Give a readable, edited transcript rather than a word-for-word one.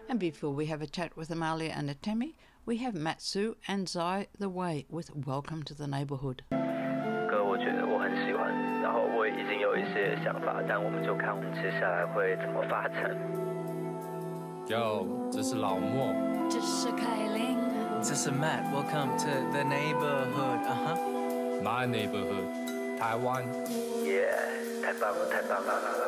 And before we have a chat with Amalia and Atemi, we have Matsu and Zai the Way with Welcome to the Neighborhood. 歌我觉得我很喜欢，然后我已经有一些想法，但我们就看我们接下来会怎么发展。 Yo， 这是老莫， 这是凯琳， 这是 Matt。Welcome to the neighborhood. My neighborhood， 台湾。 耶，太棒了，太棒了！